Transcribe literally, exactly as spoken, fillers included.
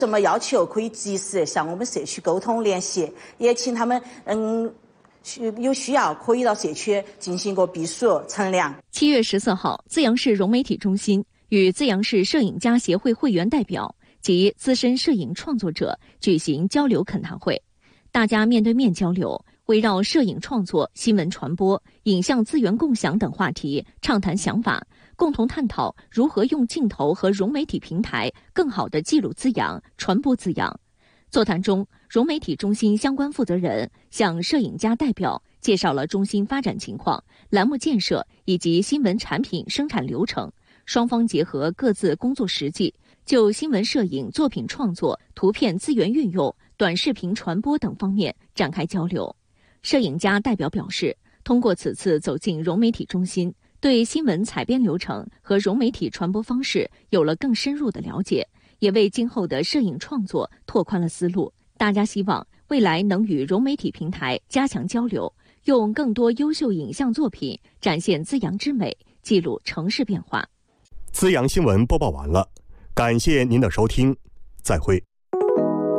什么要求可以及时向我们社区沟通联系，也请他们嗯有需要可以到社区进行个避暑乘凉。 七月十四号，资阳市融媒体中心与资阳市摄影家协会会员代表及资深摄影创作者举行交流恳谈会，大家面对面交流，围绕摄影创作、新闻传播、影像资源共享等话题畅谈想法，共同探讨如何用镜头和融媒体平台更好地记录资阳、传播资阳。座谈中，融媒体中心相关负责人向摄影家代表介绍了中心发展情况、栏目建设以及新闻产品生产流程，双方结合各自工作实际，就新闻摄影作品创作、图片资源运用、短视频传播等方面展开交流。摄影家代表表示，通过此次走进融媒体中心，对新闻采编流程和融媒体传播方式有了更深入的了解，也为今后的摄影创作拓宽了思路。大家希望未来能与融媒体平台加强交流，用更多优秀影像作品展现资阳之美，记录城市变化。 资阳新闻播报完了，感谢您的收听，再会。